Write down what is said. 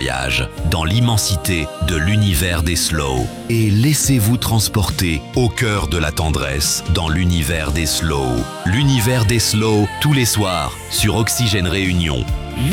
voyage dans l'immensité de l'univers des Slow et laissez-vous transporter au cœur de la tendresse dans l'univers des Slow. L'univers des Slow tous les soirs sur Oxygène Réunion.